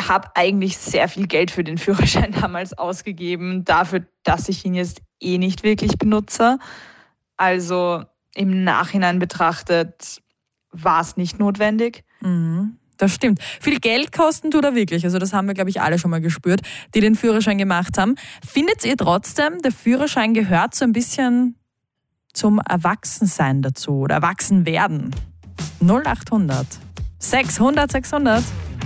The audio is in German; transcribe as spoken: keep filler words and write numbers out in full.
habe eigentlich sehr viel Geld für den Führerschein damals ausgegeben, dafür, dass ich ihn jetzt eh nicht wirklich benutze. Also im Nachhinein betrachtet war es nicht notwendig. Mhm. Das stimmt. Viel Geld kosten tut er wirklich. Also das haben wir, glaube ich, alle schon mal gespürt, die den Führerschein gemacht haben. Findet ihr trotzdem, der Führerschein gehört so ein bisschen zum Erwachsensein dazu oder Erwachsenwerden? null acht hundert sechshundert sechshundert